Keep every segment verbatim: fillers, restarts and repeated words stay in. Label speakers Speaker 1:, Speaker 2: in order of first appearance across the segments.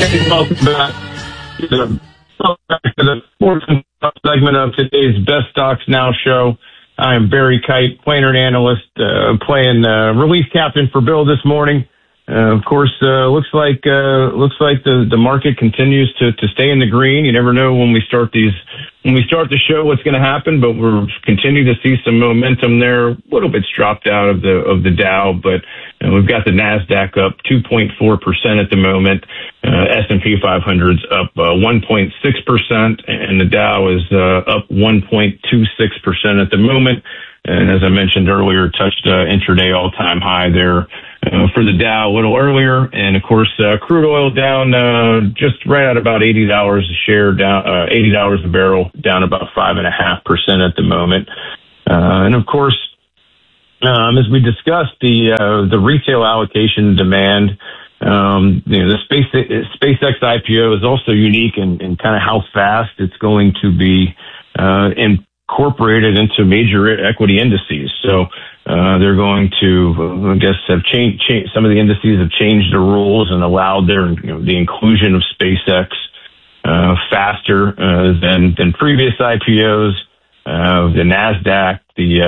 Speaker 1: Okay, welcome back to the, back to the sports segment of today's Best Stocks Now show. I am Barry Kite, player and analyst, uh, playing uh, relief captain for Bill this morning. Uh, of course, uh, looks like uh, looks like the, the market continues to, to stay in the green. You never know when we start these when we start the show what's going to happen, but we're continuing to see some momentum there. A little bit's dropped out of the of the Dow, but uh, we've got the Nasdaq up two point four percent at the moment. Uh, S and P five hundred's up uh, one point six percent, and the Dow is uh, up one point two six percent at the moment. And as I mentioned earlier, touched uh, intraday all-time high there uh, for the Dow a little earlier. And, of course, uh, crude oil down uh, just right at about eighty dollars a share, down uh, eighty dollars a barrel, down about five point five percent at the moment. Uh, and, of course, um, as we discussed, the uh, the retail allocation demand, um, you know, the Space, SpaceX I P O is also unique in, in kind of how fast it's going to be uh, in incorporated into major equity indices. So uh, they're going to, I guess, have changed. Change, some of the indices have changed the rules and allowed their, you know, the inclusion of SpaceX uh, faster uh, than than previous I P Os. Uh, the Nasdaq, the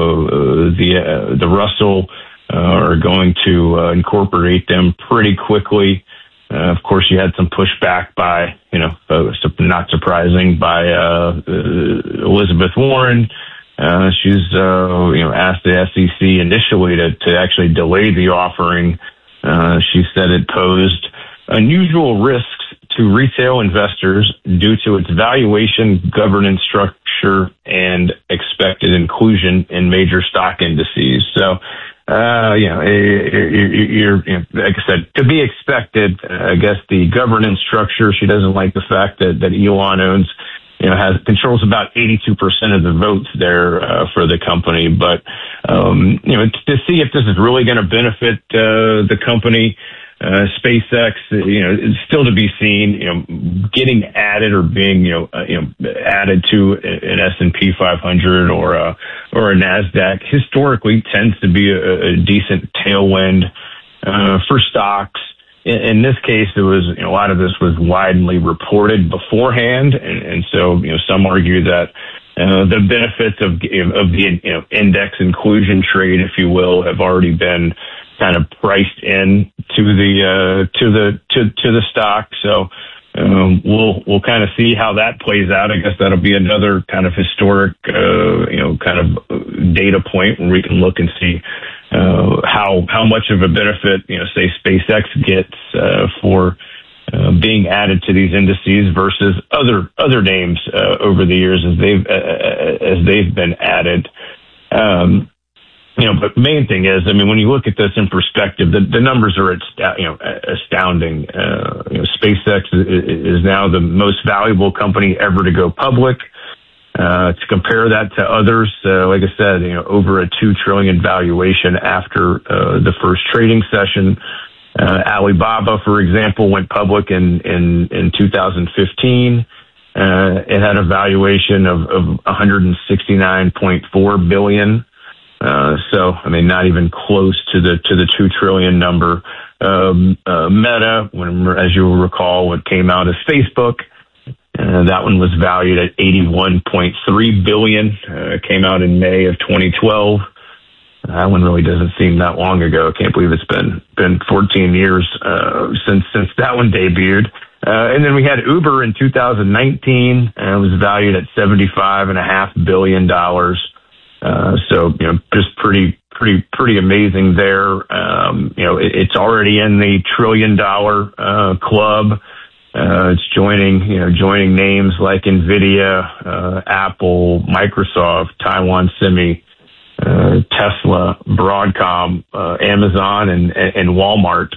Speaker 1: uh, the uh, the Russell uh, are going to uh, incorporate them pretty quickly. Uh, of course, you had some pushback by, you know, uh, not surprising, by uh, uh, Elizabeth Warren. Uh, she's, uh, you know, asked the S E C initially to, to actually delay the offering. Uh, she said it posed unusual risks to retail investors due to its valuation, governance structure, and expected inclusion in major stock indices. So, Uh, you know, you're, you know, like I said, to be expected. I guess the governance structure, she doesn't like the fact that, that Elon owns, you know, has controls about eighty-two percent of the votes there uh, for the company. But, um, you know, to see if this is really going to benefit uh, the company, uh, SpaceX, you know, it's still to be seen. You know, getting added or being, you know, uh, you know, added to an S and P five hundred or a or a Nasdaq historically tends to be a, a decent tailwind uh, for stocks. In, in this case, it was, you know, a lot of this was widely reported beforehand, and, and so, you know, some argue that uh, the benefits of of the, you know, index inclusion trade, if you will, have already been kind of priced in to the uh, to the to to the stock. So um, we'll we'll kind of see how that plays out. I guess that'll be another kind of historic, uh, you know, kind of data point where we can look and see uh, how how much of a benefit, you know, say SpaceX gets uh, for uh, being added to these indices versus other other names uh, over the years as they've uh, as they've been added. Um, You know, but main thing is, I mean, when you look at this in perspective, the, the numbers are, you know, astounding. Uh, you know, SpaceX is, is now the most valuable company ever to go public. Uh, to compare that to others, uh, like I said, you know, over a two trillion valuation after uh, the first trading session. Uh, Alibaba, for example, went public in in, in two thousand fifteen. Uh, it had a valuation of, of one hundred sixty-nine point four billion dollars. Uh, so, I mean, not even close to the to the two trillion number. Um, uh, Meta, when, as you will recall, what came out as Facebook, uh, that one was valued at eighty-one point three billion. Uh, it came out in May of twenty twelve. That one really doesn't seem that long ago. I can't believe it's been been fourteen years uh, since since that one debuted. Uh, and then we had Uber in two thousand nineteen. Uh, it was valued at seventy-five and a half billion dollars. Uh, so, you know, just pretty, pretty, pretty amazing there. Um, you know, it, it's already in the trillion dollar, uh, club. Uh, it's joining, you know, joining names like NVIDIA, uh, Apple, Microsoft, Taiwan Semi, uh, Tesla, Broadcom, uh, Amazon, and, and Walmart.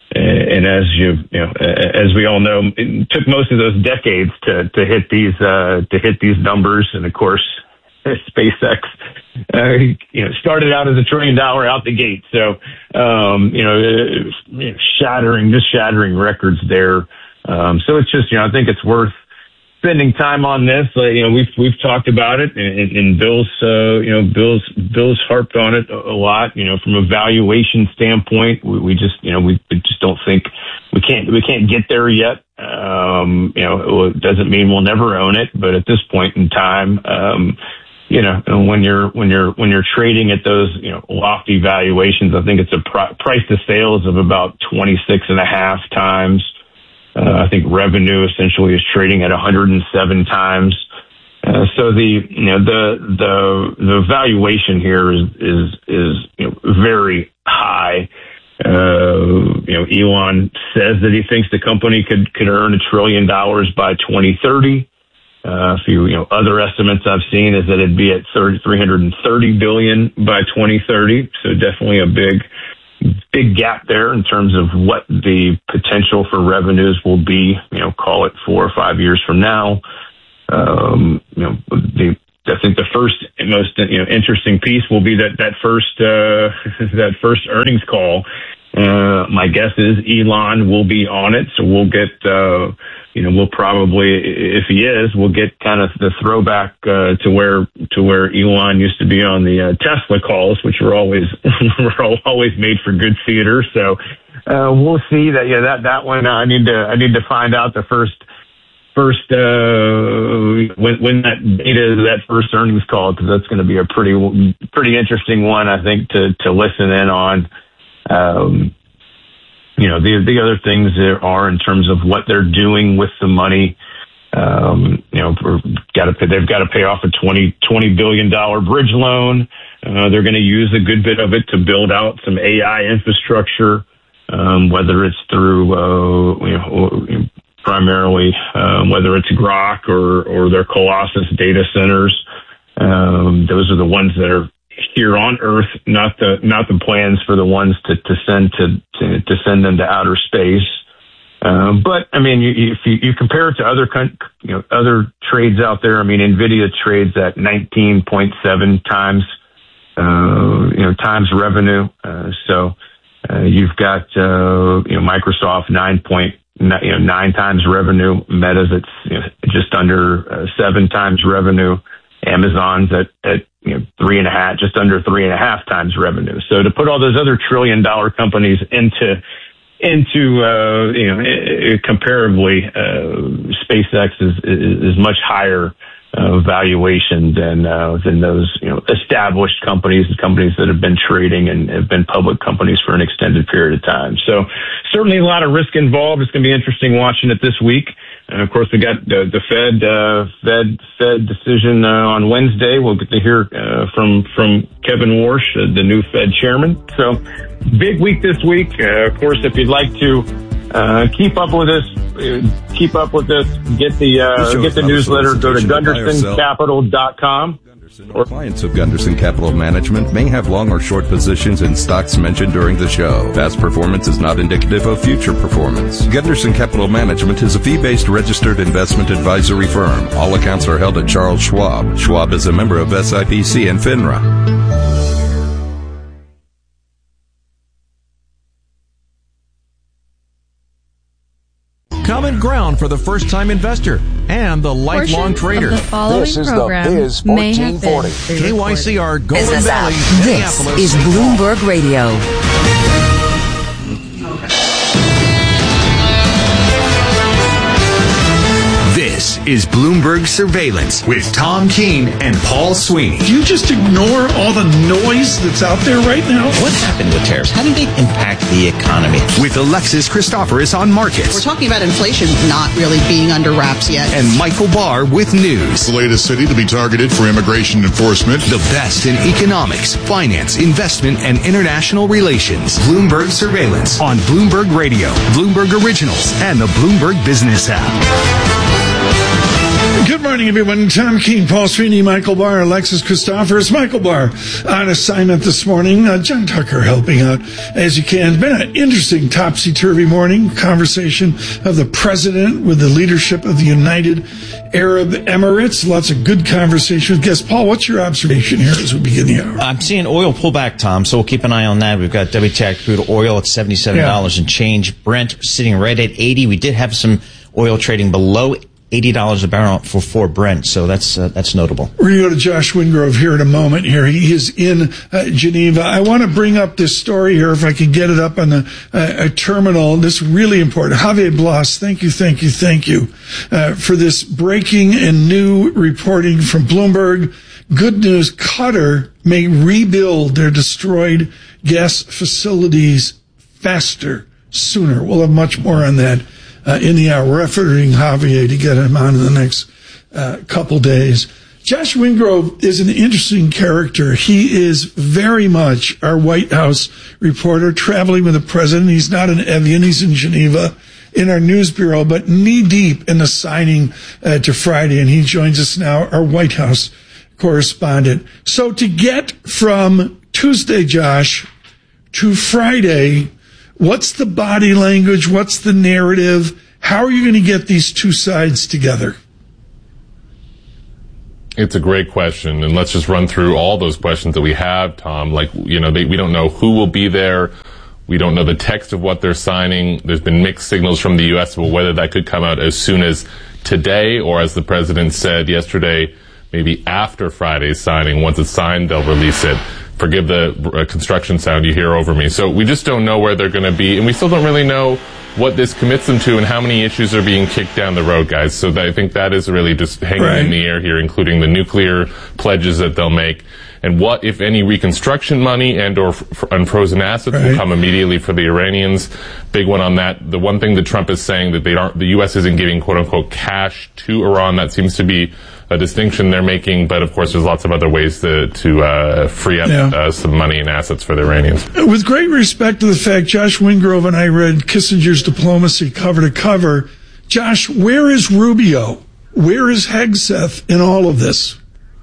Speaker 1: And as you, you know, as we all know, it took most of those decades to, to hit these, uh, to hit these numbers. And of course, SpaceX, uh, you know, started out as a trillion dollar out the gate. So, um, you know, uh, shattering, just shattering records there. Um, so it's just, you know, I think it's worth spending time on this. Uh, you know, we've we've talked about it, and, and Bill's uh, you know Bill's Bill's harped on it a, a lot. You know, from a valuation standpoint, we, we just you know we just don't think we can't we can't get there yet. Um, you know, it doesn't mean we'll never own it, but at this point in time, um, you know, when you're when you're when you're trading at those you know lofty valuations, I think it's a pr- price to sales of about twenty-six and a half times. Uh, I think revenue essentially is trading at one hundred seven times. Uh, so the you know the the the valuation here is is is you know very high. Uh, you know, Elon says that he thinks the company could could earn a trillion dollars by twenty thirty. Uh, a few you know other estimates I've seen is that it'd be at three hundred thirty billion by twenty thirty. So definitely a big. Big gap there in terms of what the potential for revenues will be, you know, call it four or five years from now. Um, you know, the, I think the first and most, you know, interesting piece will be that, that first, uh, that first earnings call. Uh, my guess is Elon will be on it. So we'll get, uh, you know, we'll probably, if he is, we'll get kind of the throwback, uh, to where, to where Elon used to be on the uh, Tesla calls, which were always, were always made for good theater. So, uh, we'll see that, yeah, that, that one, I need to, I need to find out the first, first, uh, when, when that data is, that first earnings call, because that's going to be a pretty, pretty interesting one, I think, to, to listen in on. Um, you know, the the other things there are in terms of what they're doing with the money. Um, you know, got to they've got to pay off a twenty billion dollars bridge loan. Uh, they're going to use a good bit of it to build out some A I infrastructure, um, whether it's through, uh, you know, primarily, um, whether it's Grok or, or their Colossus data centers. Um, those are the ones that are here on Earth, not the not the plans for the ones to, to send to, to to send them to outer space. Um, but I mean, you, if you, you compare it to other you know other trades out there, I mean, Nvidia trades at nineteen point seven times uh, you know times revenue. Uh, so uh, you've got uh, you know Microsoft nine point you know nine times revenue. Meta's at you know, just under uh, seven times revenue. Amazon's at, at you know, three and a half, just under three and a half times revenue. So to put all those other trillion dollar companies into, into, uh, you know, comparably, uh, SpaceX is, is, is much higher, uh, valuation than, uh, than those, you know, established companies, companies that have been trading and have been public companies for an extended period of time. So certainly a lot of risk involved. It's going to be interesting watching it this week. And of course, we got the, the Fed, uh, Fed, Fed decision uh, on Wednesday. We'll get to hear uh, from from Kevin Warsh, uh, the new Fed chairman. So, big week this week. Uh, of course, if you'd like to uh, keep up with us, uh, keep up with us, get the uh, get the newsletter. Go to Gunderson Capital dot com.
Speaker 2: Or clients of Gunderson Capital Management may have long or short positions in stocks mentioned during the show. Past performance is not indicative of future performance. Gunderson Capital Management is a fee-based registered investment advisory firm. All accounts are held at Charles Schwab. Schwab is a member of S I P C and FINRA.
Speaker 3: Common ground for the first-time investor and the lifelong trader.
Speaker 4: The following
Speaker 5: this is
Speaker 4: program
Speaker 5: the Biz fourteen forty.
Speaker 3: K Y C R Golden Valley,
Speaker 6: This
Speaker 3: Minneapolis.
Speaker 6: is Bloomberg Radio.
Speaker 7: This is Bloomberg Surveillance with Tom Keene and Paul Sweeney.
Speaker 8: Do you just ignore all the noise that's out there right now?
Speaker 9: What happened with tariffs? How do they impact the economy?
Speaker 7: With Alexis Christoforous on markets.
Speaker 10: We're talking about inflation not really being under wraps yet.
Speaker 7: And Michael Barr with news.
Speaker 11: The latest city to be targeted for immigration enforcement.
Speaker 7: The best in economics, finance, investment, and international relations. Bloomberg Surveillance on Bloomberg Radio, Bloomberg Originals, and the Bloomberg Business app.
Speaker 8: Good morning, everyone. Tom Keene, Paul Sweeney, Michael Barr, Alexis Christoforous. Michael Barr on assignment this morning. Uh, John Tucker helping out as you can. It's been an interesting topsy-turvy morning. Conversation of the president with the leadership of the United Arab Emirates. Lots of good conversation with guests. Paul, what's your observation here as we begin the hour?
Speaker 9: I'm seeing oil pull back, Tom, so we'll keep an eye on that. We've got W T I crude oil at seventy-seven dollars yeah. and change. Brent sitting right at eighty. We did have some oil trading below eighty dollars a barrel for, for Brent. So that's uh, that's notable.
Speaker 8: We're going to go to Josh Wingrove here in a moment here. He is in uh, Geneva. I want to bring up this story here, if I can get it up on the uh, terminal. This is really important. Javier Blas, thank you, thank you, thank you uh, for this breaking and new reporting from Bloomberg. Good news, Qatar may rebuild their destroyed gas facilities faster, sooner. We'll have much more on that Uh, in the hour. We're efforting Javier to get him on in the next uh, couple days. Josh Wingrove is an interesting character. He is very much our White House reporter, traveling with the president. He's not in Evian, he's in Geneva in our news bureau, but knee-deep in the signing uh, to Friday, and he joins us now, our White House correspondent. So to get from Tuesday, Josh, to Friday, what's the body language? What's the narrative? How are you going to get these two sides together?
Speaker 4: It's a great question, and let's just run through all those questions that we have, Tom. Like, you know, they, we don't know who will be there. We don't know the text of what they're signing. There's been mixed signals from the U S about whether that could come out as soon as today, or as the president said yesterday, maybe after Friday's signing. Once it's signed, they'll release it. Forgive the uh, construction sound you hear over me. So we just don't know where they're going to be, and we still don't really know what this commits them to and how many issues are being kicked down the road, guys. So that, I think that is really just hanging right in the air here, including the nuclear pledges that they'll make, and what, if any, reconstruction money and or f- unfrozen assets right. will come immediately for the Iranians. Big one on that. The one thing that Trump is saying that they aren't, the U S isn't giving quote unquote cash to Iran. That seems to be a distinction they're making, but of course there's lots of other ways to, to uh, free up yeah. uh, some money and assets for the Iranians.
Speaker 8: With great respect to the fact Josh Wingrove and I read Kissinger's Diplomacy cover to cover, Josh, where is Rubio? Where is Hegseth in all of this?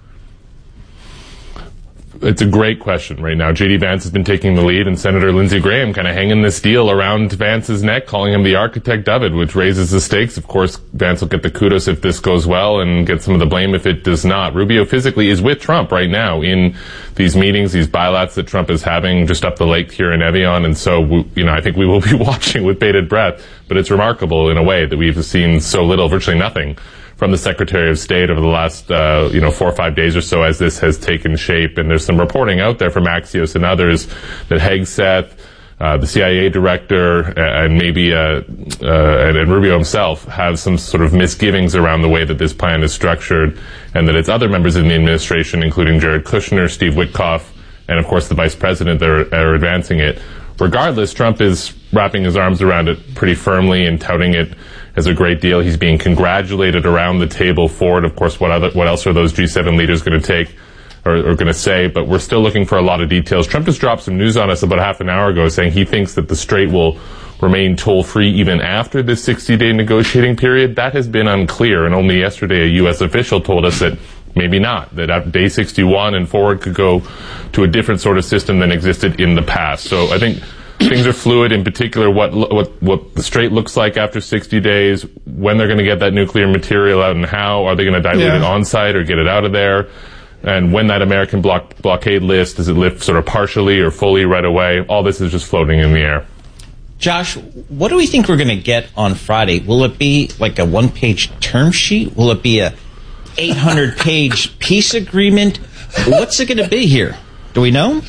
Speaker 4: It's a great question right now. J D Vance has been taking the lead, and Senator Lindsey Graham kind of hanging this deal around Vance's neck, calling him the architect of it, which raises the stakes. Of course, Vance will get the kudos if this goes well and get some of the blame if it does not. Rubio physically is with Trump right now in these meetings, these bilats that Trump is having just up the lake here in Evian, and so, you know, I think we will be watching with bated breath, but it's remarkable in a way that we've seen so little, virtually nothing, from the Secretary of State over the last, uh, you know, four or five days or so as this has taken shape. And there's some reporting out there from Axios and others that Hegseth, uh, the C I A director, and maybe, uh, uh, and, and Rubio himself have some sort of misgivings around the way that this plan is structured, and that it's other members in the administration, including Jared Kushner, Steve Witkoff, and of course the vice president that are, are advancing it. Regardless, Trump is wrapping his arms around it pretty firmly and touting it as a great deal. He's being congratulated around the table for it. Of course, what other, what else are those G seven leaders going to take or, or going to say? But we're still looking for a lot of details. Trump just dropped some news on us about half an hour ago saying he thinks that the Strait will remain toll-free even after this sixty-day negotiating period. That has been unclear, and only yesterday a U S official told us that maybe not, that at day sixty-one and forward could go to a different sort of system than existed in the past. So I think things are fluid, in particular what what what the Strait looks like after sixty days, when they're going to get that nuclear material out and how. Are they going to dilute yeah. it on site or get it out of there? And when that American block, blockade lifts, does it lift sort of partially or fully right away? All this is just floating in the air.
Speaker 9: Josh, what do we think we're going to get on Friday? Will it be like a one-page term sheet? Will it be a eight hundred page peace agreement? What's it going to be here? Do we know?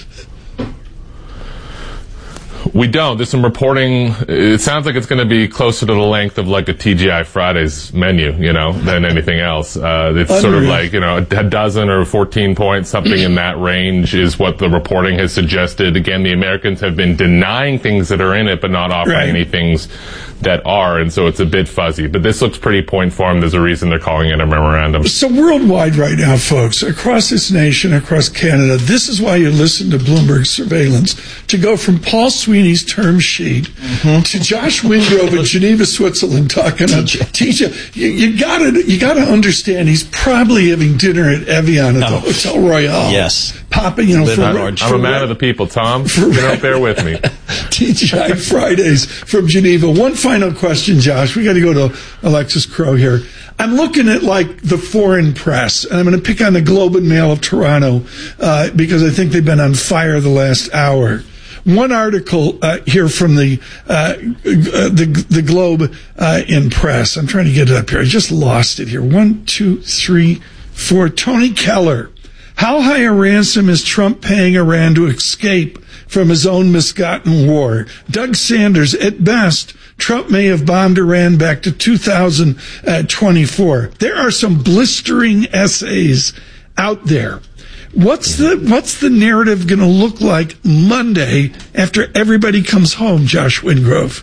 Speaker 4: We don't. There's some reporting. It sounds like it's going to be closer to the length of like a T G I Fridays menu, you know, than anything else. Uh, it's Unreal. Sort of like, you know, a dozen or fourteen points, something in that range is what the reporting has suggested. Again, the Americans have been denying things that are in it, but not offering right. any things that are, and so it's a bit fuzzy. But this looks pretty point form. There's a reason they're calling it a memorandum.
Speaker 8: So worldwide right now, folks, across this nation, across Canada, this is why you listen to Bloomberg Surveillance, to go from Paul Sweeney's term sheet mm-hmm. to Josh Wingrove in Geneva, Switzerland, talking on T J. You, you gotta, you gotta understand, he's probably having dinner at Evian at no. the Hotel Royale.
Speaker 9: Yes.
Speaker 8: Popping, you know, for,
Speaker 4: I'm
Speaker 8: for,
Speaker 4: a man for, of the people, Tom. For, you know, bear with me.
Speaker 8: T G I Fridays from Geneva. One final question, Josh. We got to go to Alexis Crow here. I'm looking at like the foreign press, and I'm going to pick on the Globe and Mail of Toronto uh, because I think they've been on fire the last hour. one article uh, here from the uh, the the Globe uh, in Press. I'm trying to get it up here. I just lost it here. One, two, three, four. Tony Keller. How high a ransom is Trump paying Iran to escape from his own misgotten war? Doug Sanders. At best, Trump may have bombed Iran back to two thousand twenty-four. There are some blistering essays out there. What's the what's the narrative going to look like Monday after everybody comes home, Josh Wingrove?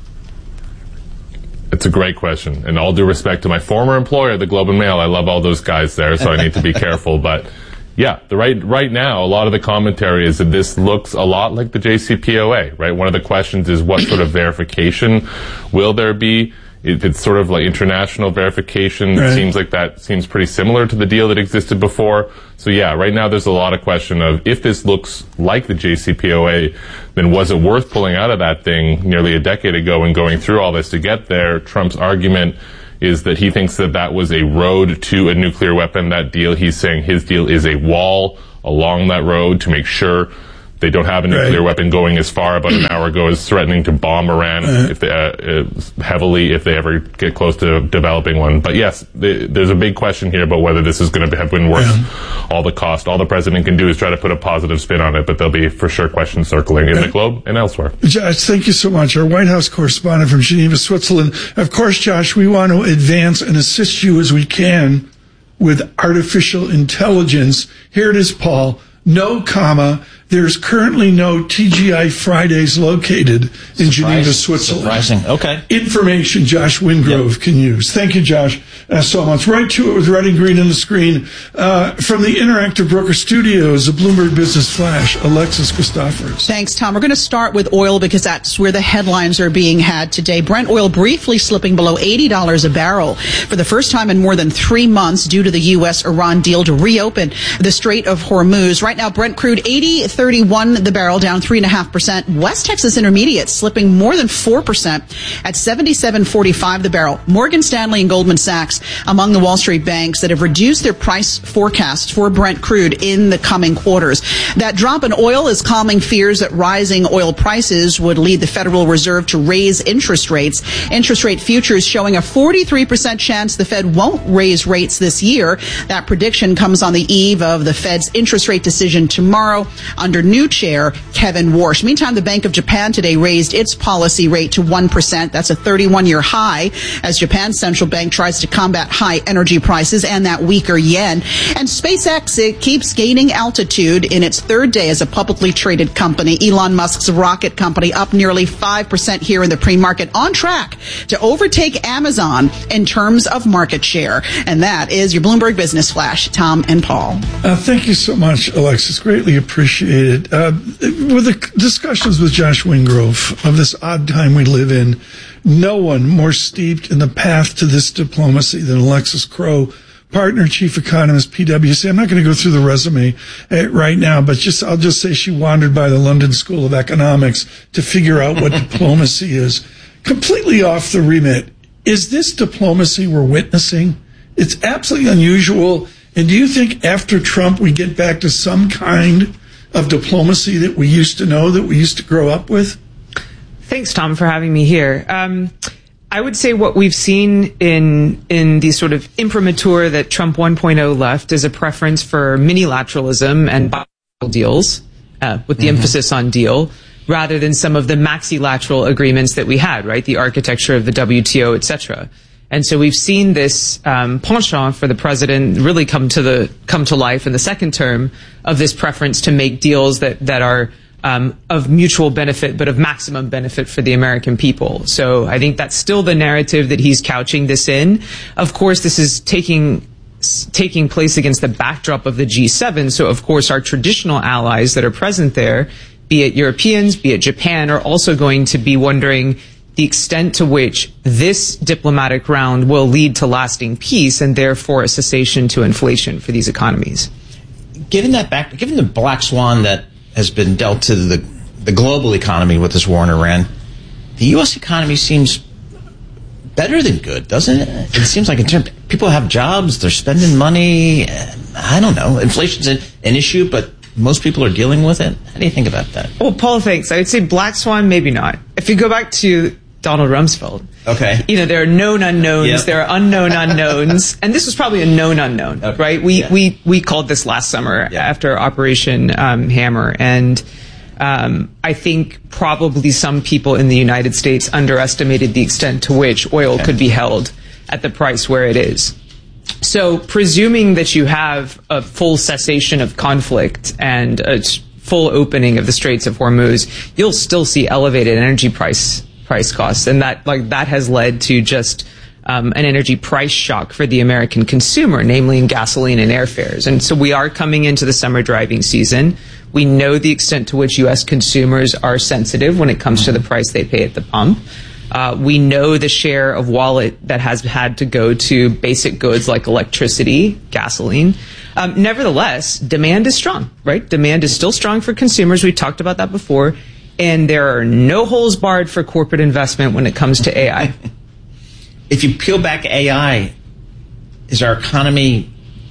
Speaker 4: It's a great question. And all due respect to my former employer, the Globe and Mail, I love all those guys there, so I need to be careful. But yeah, the right right now, a lot of the commentary is that this looks a lot like the J C P O A, right? One of the questions is what sort of verification will there be? If it's sort of like international verification, right. It seems like that seems pretty similar to the deal that existed before. So yeah, right now there's a lot of question of if this looks like the J C P O A, then was it worth pulling out of that thing nearly a decade ago and going through all this to get there? Trump's argument is that he thinks that that was a road to a nuclear weapon, that deal. He's saying his deal is a wall along that road to make sure they don't have a nuclear right. weapon going as far. About an hour ago is threatening to bomb Iran uh, if they, uh, uh, heavily if they ever get close to developing one. But yes, the, there's a big question here about whether this is going to have been worth yeah. all the cost. All the president can do is try to put a positive spin on it, but there'll be for sure questions circling in yeah. the Globe and elsewhere.
Speaker 8: Josh, thank you so much. Our White House correspondent from Geneva, Switzerland. Of course, Josh, we want to advance and assist you as we can with artificial intelligence. Here it is, Paul. No comma. There's currently no T G I Fridays located in Surprise. Geneva, Switzerland.
Speaker 9: Surprising. Okay.
Speaker 8: Information Josh Wingrove yep. can use. Thank you, Josh, uh, so much. Right to it with red and green on the screen. Uh, from the Interactive Broker Studios, the Bloomberg Business Flash, Alexis Christoforous.
Speaker 10: Thanks, Tom. We're going to start with oil because that's where the headlines are being had today. Brent oil briefly slipping below eighty dollars a barrel for the first time in more than three months due to the U S Iran deal to reopen the Strait of Hormuz. Right now, Brent crude eighty thirty-one the barrel, down three point five percent. West Texas Intermediate slipping more than four percent at seventy-seven forty-five the barrel. Morgan Stanley and Goldman Sachs among the Wall Street banks that have reduced their price forecasts for Brent crude in the coming quarters. That drop in oil is calming fears that rising oil prices would lead the Federal Reserve to raise interest rates. Interest rate futures showing a forty-three percent chance the Fed won't raise rates this year. That prediction comes on the eve of the Fed's interest rate decision tomorrow under new chair Kevin Warsh. Meantime, the Bank of Japan today raised its policy rate to one percent. That's a thirty-one year high as Japan's central bank tries to combat high energy prices and that weaker yen. And SpaceX, it keeps gaining altitude in its third day as a publicly traded company. Elon Musk's rocket company up nearly five percent here in the pre-market, on track to overtake Amazon in terms of market share. And that is your Bloomberg Business Flash. Tom and Paul.
Speaker 8: Uh, thank you so much, Alexis. Greatly appreciated. Uh, with the discussions with Josh Wingrove of this odd time we live in, no one more steeped in the path to this diplomacy than Alexis Crowe, partner, chief economist, P W C. I'm not going to go through the resume uh, right now, but just I'll just say she wandered by the London School of Economics to figure out what diplomacy is. Completely off the remit. Is this diplomacy we're witnessing? It's absolutely unusual. And do you think after Trump we get back to some kind of diplomacy that we used to know, that we used to grow up with?
Speaker 5: Thanks, Tom, for having me here. Um, I would say what we've seen in in the sort of imprimatur that Trump one point oh left is a preference for minilateralism and bilateral deals, uh, with the mm-hmm. emphasis on deal, rather than some of the maxilateral agreements that we had, right? The architecture of the W T O, et cetera. And so we've seen this um, penchant for the president really come to the come to life in the second term of this preference to make deals that that are um, of mutual benefit, but of maximum benefit for the American people. So I think that's still the narrative that he's couching this in. Of course, this is taking taking place against the backdrop of the G seven. So of course, our traditional allies that are present there, be it Europeans, be it Japan, are also going to be wondering the extent to which this diplomatic round will lead to lasting peace and therefore a cessation to inflation for these economies.
Speaker 9: Given that back, given the black swan that has been dealt to the the global economy with this war in Iran, the U S economy seems better than good, doesn't it? It seems like in terms people have jobs, they're spending money. I don't know, inflation's an, an issue, but most people are dealing with it? How do you think about that?
Speaker 5: Well, Paul, thanks. I would say black swan, maybe not. If you go back to Donald Rumsfeld,
Speaker 9: okay,
Speaker 5: you know, there are known unknowns, yep. there are unknown unknowns, and this was probably a known unknown, okay. right? We yeah. we we called this last summer yeah. after Operation um, Hammer, and um, I think probably some people in the United States underestimated the extent to which oil okay. could be held at the price where it is. So, presuming that you have a full cessation of conflict and a full opening of the Straits of Hormuz, you'll still see elevated energy price price costs, and that like that has led to just um, an energy price shock for the American consumer, namely in gasoline and airfares. And so, we are coming into the summer driving season. We know the extent to which U S consumers are sensitive when it comes to the price they pay at the pump. Uh, we know the share of wallet that has had to go to basic goods like electricity, gasoline. Um, nevertheless, demand is strong, right? Demand is still strong for consumers. We talked about that before. And there are no holes barred for corporate investment when it comes to A I.
Speaker 9: If you peel back A I, is our economy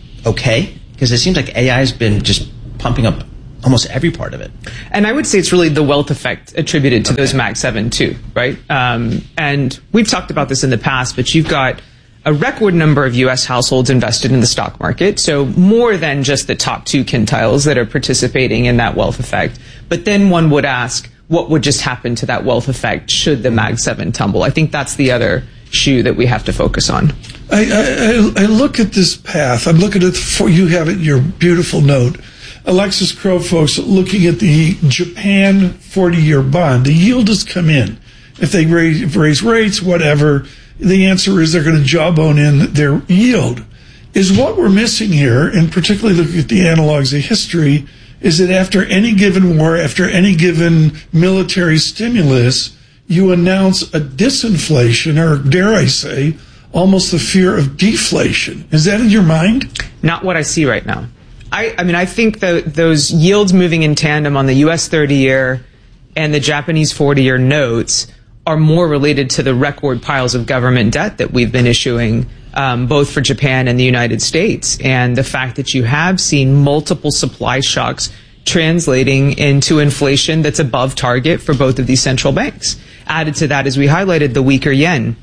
Speaker 9: okay? Because it seems like A I has been just pumping up almost every part of it.
Speaker 5: And I would say it's really the wealth effect attributed to okay. those Mag seven too, right? Um, and we've talked about this in the past, but you've got a record number of U S households invested in the stock market, so more than just the top two quintiles that are participating in that wealth effect. But then one would ask, what would just happen to that wealth effect should the Mag seven tumble? I think that's the other shoe that we have to focus on.
Speaker 8: I, I, I look at this path. I'm looking at, for you have it in your beautiful note. Alexis Crowe, folks, looking at the Japan forty-year bond. The yield has come in. If they raise, raise rates, whatever, the answer is they're going to jawbone in their yield. Is what we're missing here, and particularly looking at the analogs of history, is that after any given war, after any given military stimulus, you announce a disinflation, or dare I say, almost the fear of deflation. Is that in your mind?
Speaker 5: Not what I see right now. I, I mean, I think that those yields moving in tandem on the U S thirty-year and the Japanese forty-year notes are more related to the record piles of government debt that we've been issuing, um, both for Japan and the United States, and the fact that you have seen multiple supply shocks translating into inflation that's above target for both of these central banks. Added to that, as we highlighted, the weaker yen.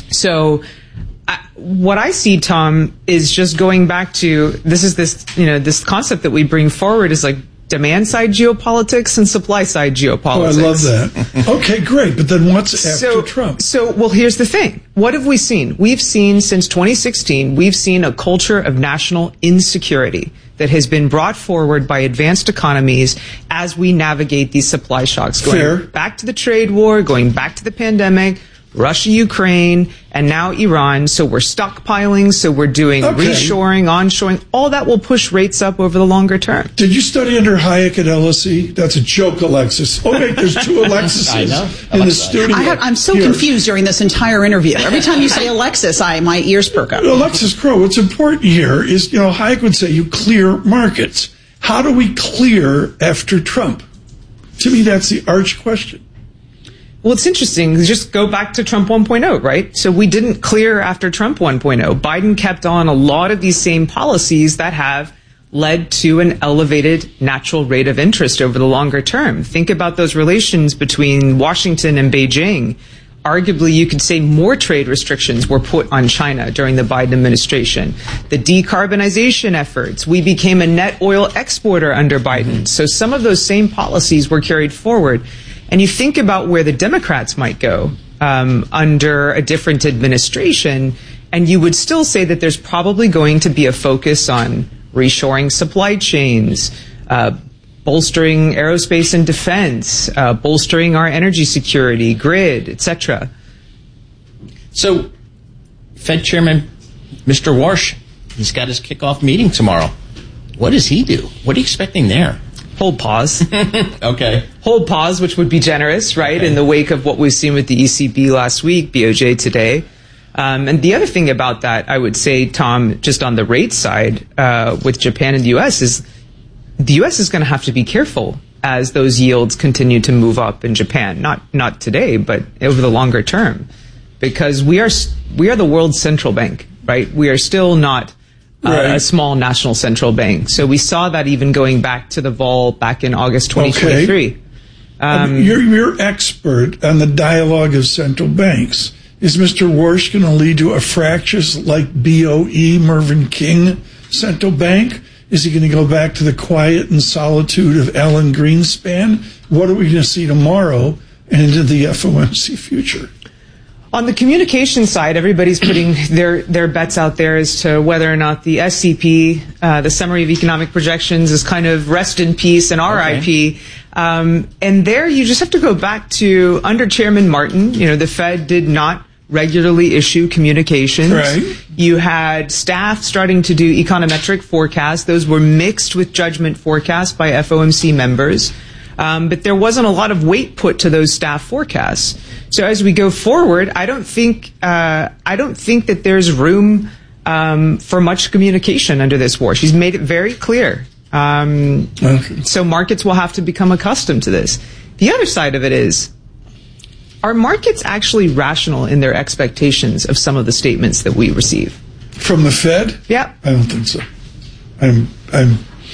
Speaker 5: So I, what I see, Tom, is just going back to this is this you know this concept that we bring forward is like demand side geopolitics and supply side geopolitics.
Speaker 8: Oh, I love that. Okay, great. But then what's after
Speaker 5: so,
Speaker 8: Trump?
Speaker 5: So, well, here's the thing. What have we seen? We've seen since twenty sixteen, we've seen a culture of national insecurity that has been brought forward by advanced economies as we navigate these supply shocks. Going
Speaker 8: Fair.
Speaker 5: back to the trade war, going back to the pandemic, Russia, Ukraine, and now Iran. So we're stockpiling, so we're doing okay. reshoring, onshoring. All that will push rates up over the longer term.
Speaker 8: Did you study under Hayek at L S E? That's a joke, Alexis. Oh, wait, there's two Alexises
Speaker 9: I know.
Speaker 8: in
Speaker 9: Alexis.
Speaker 8: the studio.
Speaker 10: I have, I'm so
Speaker 8: Here.
Speaker 10: confused during this entire interview. Every time you say Alexis, I my ears perk up.
Speaker 8: Alexis Crowe, what's important here is, you know, Hayek would say you clear markets. How do we clear after Trump? To me, that's the arch question.
Speaker 5: Well, it's interesting. Just go back to Trump one point oh, right? So we didn't clear after Trump one point oh. Biden kept on a lot of these same policies that have led to an elevated natural rate of interest over the longer term. Think about those relations between Washington and Beijing. Arguably, you could say more trade restrictions were put on China during the Biden administration. The decarbonization efforts, we became a net oil exporter under Biden. So some of those same policies were carried forward. And you think about where the Democrats might go um, under a different administration, and you would still say that there's probably going to be a focus on reshoring supply chains, uh, bolstering aerospace and defense, uh, bolstering our energy security, grid, et cetera.
Speaker 9: So, Fed Chairman Mister Warsh, he's got his kickoff meeting tomorrow. What does he do? What are you expecting there?
Speaker 5: Hold pause.
Speaker 9: Okay.
Speaker 5: Hold pause, which would be generous, right, okay. in the wake of what we've seen with the E C B last week, B O J today. Um, and the other thing about that, I would say, Tom, just on the rate side uh, with Japan and the U S is the U S is going to have to be careful as those yields continue to move up in Japan. Not not today, but over the longer term, because we are we are the world's central bank, right? We are still not right. uh, a small national central bank. So we saw that even going back to the vol back in August twenty twenty-three.
Speaker 8: Okay. Um, you're, you're expert on the dialogue of central banks. Is Mister Warsh going to lead to a fractious like B O E, Mervyn King central bank? Is he going to go back to the quiet and solitude of Alan Greenspan? What are we going to see tomorrow and into the F O M C future?
Speaker 5: On the communication side, everybody's putting their, their bets out there as to whether or not the S C P, uh, the Summary of Economic Projections, is kind of rest in peace and R I P. Okay. Um, and there you just have to go back to under Chairman Martin. You know, the Fed did not regularly issue communications.
Speaker 8: Right.
Speaker 5: You had staff starting to do econometric forecasts. Those were mixed with judgment forecasts by F O M C members. Um, but there wasn't a lot of weight put to those staff forecasts. So as we go forward, I don't think uh, I don't think that there's room um, for much communication under this war. She's made it very clear. Um, okay. So markets will have to become accustomed to this. The other side of it is, are markets actually rational in their expectations of some of the statements that we receive
Speaker 8: from the Fed?
Speaker 5: Yeah,
Speaker 8: I don't think so. I'm I'm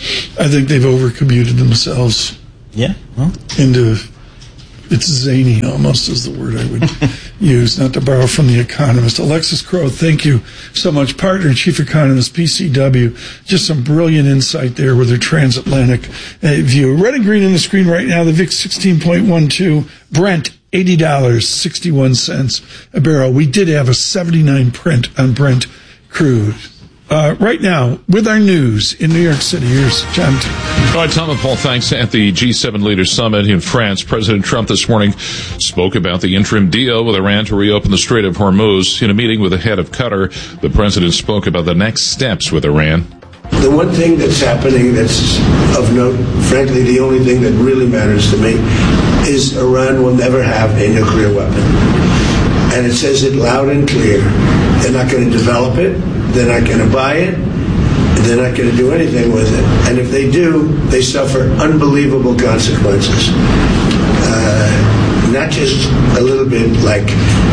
Speaker 8: I think they've overcommuted themselves.
Speaker 9: Yeah, well.
Speaker 8: Into, it's zany almost is the word I would use, not to borrow from The Economist. Alexis Crowe, thank you so much. Partner and Chief Economist, P C W. Just some brilliant insight there with their transatlantic uh, view. Red and green on the screen right now, the V I X sixteen point one two, Brent eighty dollars and sixty-one cents a barrel. We did have a seventy-nine print on Brent crude. Uh, right now, with our news in New York City, here's John.
Speaker 6: All right, Tom and Paul, thanks. At the G seven Leaders Summit in France, President Trump this morning spoke about the interim deal with Iran to reopen the Strait of Hormuz. In a meeting with the head of Qatar, the president spoke about the next steps with Iran.
Speaker 12: The one thing that's happening that's of note, frankly, the only thing that really matters to me, is Iran will never have a nuclear weapon. And it says it loud and clear. They're not going to develop it. They're not going to buy it. They're not going to do anything with it. And if they do, they suffer unbelievable consequences. Uh, not just a little bit like,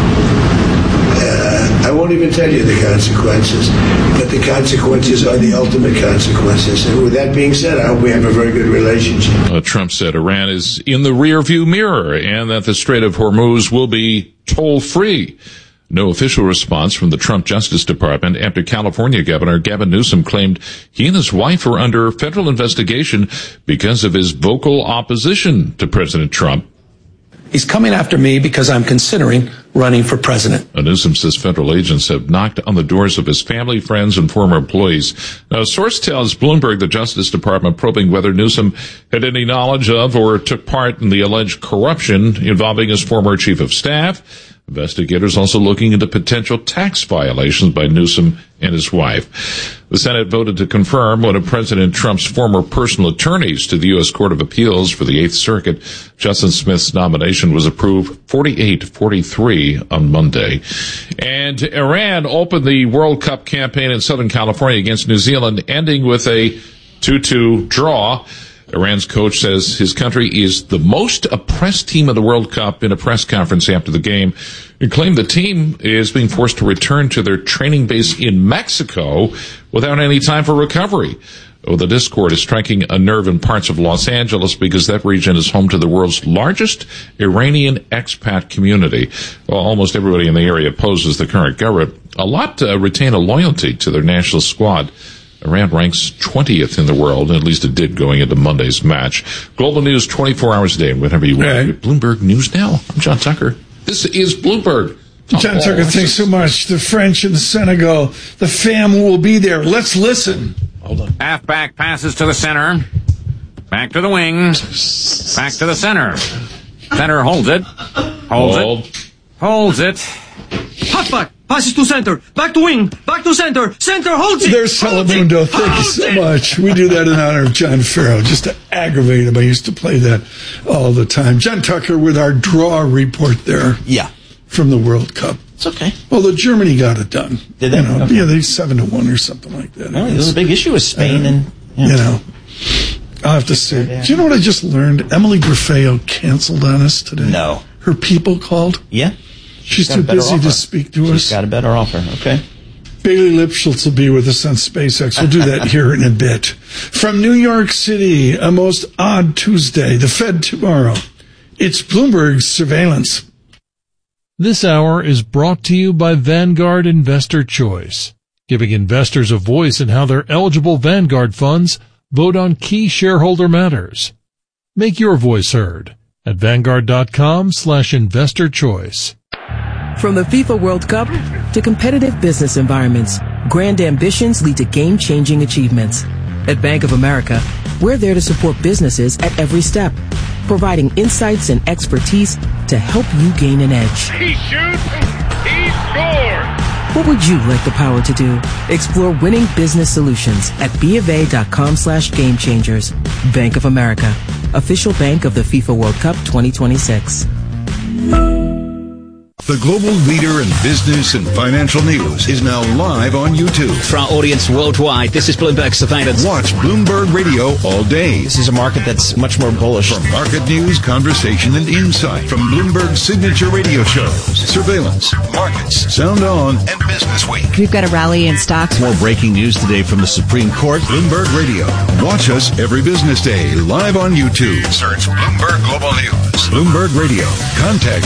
Speaker 12: uh, I won't even tell you the consequences, but the consequences are the ultimate consequences. And with that being said, I hope we have a very good relationship.
Speaker 6: Uh, Trump said Iran is in the rearview mirror and that the Strait of Hormuz will be toll-free. No official response from the Trump Justice Department after California Governor Gavin Newsom claimed he and his wife are under federal investigation because of his vocal opposition to President Trump.
Speaker 13: He's coming after me because I'm considering running for president.
Speaker 6: Newsom says federal agents have knocked on the doors of his family, friends, and former employees. Now, a source tells Bloomberg the Justice Department probing whether Newsom had any knowledge of or took part in the alleged corruption involving his former chief of staff. Investigators also looking into potential tax violations by Newsom and his wife. The Senate voted to confirm one of President Trump's former personal attorneys to the U S Court of Appeals for the Eighth Circuit. Justin Smith's nomination was approved forty-eight forty-three on Monday. And Iran opened the World Cup campaign in Southern California against New Zealand, ending with a two two draw. Iran's coach says his country is the most oppressed team of the World Cup in a press conference after the game. He claimed the team is being forced to return to their training base in Mexico without any time for recovery. Oh, the discord is striking a nerve in parts of Los Angeles because that region is home to the world's largest Iranian expat community. Well, almost everybody in the area opposes the current government. A lot uh, retain a loyalty to their national squad. Iran ranks twentieth in the world, at least it did going into Monday's match. Global news twenty-four hours a day, whenever you want. Right. Bloomberg News Now. I'm John Tucker. This is Bloomberg.
Speaker 8: John Tucker, oh, thanks so much. The French and Senegal, the fam will be there. Let's listen.
Speaker 14: Hold on. Halfback passes to the center. Back to the wing. Back to the center. Center holds it. Holds Hold. it. Holds it.
Speaker 15: Halfback. Passes to center, back to wing, back to center, center holds it.
Speaker 8: There's Telemundo. Thank you so much. We do that in honor of John Farrow, just to aggravate him. I used to play that all the time. John Tucker with our draw report there.
Speaker 9: Yeah.
Speaker 8: From the World Cup.
Speaker 9: It's okay.
Speaker 8: Well, the Germany got it done.
Speaker 9: Did they?
Speaker 8: You know,
Speaker 9: okay.
Speaker 8: Yeah, they seven to one or something like that.
Speaker 9: No, it was a big issue with Spain, uh, and
Speaker 8: yeah. You know. I'll have to say. Yeah. Do you know what I just learned? Emily Grafeo canceled on us today.
Speaker 9: No.
Speaker 8: Her people called.
Speaker 9: Yeah.
Speaker 8: She's too busy
Speaker 9: offer.
Speaker 8: to speak to
Speaker 9: She's
Speaker 8: us.
Speaker 9: She's got a better offer. Okay.
Speaker 8: Bailey Lipschultz will be with us on SpaceX. We'll do that here in a bit. From New York City, a most odd Tuesday, the Fed tomorrow. It's Bloomberg Surveillance.
Speaker 16: This hour is brought to you by Vanguard Investor Choice, giving investors a voice in how their eligible Vanguard funds vote on key shareholder matters. Make your voice heard at Vanguard.com slash investor choice.
Speaker 17: From the FIFA World Cup to competitive business environments, grand ambitions lead to game-changing achievements. At Bank of America, we're there to support businesses at every step, providing insights and expertise to help you gain an edge.
Speaker 18: He shoots, he scores!
Speaker 17: What would you like the power to do? Explore winning business solutions at BofA.com slash game changers. Bank of America, official bank of the FIFA World Cup twenty twenty-six.
Speaker 11: The global leader in business and financial news is now live on YouTube.
Speaker 19: For our audience worldwide, this is Bloomberg Surveillance.
Speaker 11: Watch Bloomberg Radio all day.
Speaker 9: This is a market that's much more bullish.
Speaker 11: For market news, conversation, and insight from Bloomberg's signature radio shows, Surveillance, Markets, Sound On, and Business Week.
Speaker 20: We've got a rally in stocks.
Speaker 21: More breaking news today from the Supreme Court.
Speaker 11: Bloomberg Radio. Watch us every business day live on YouTube. Search Bloomberg Global News. Bloomberg Radio. Contact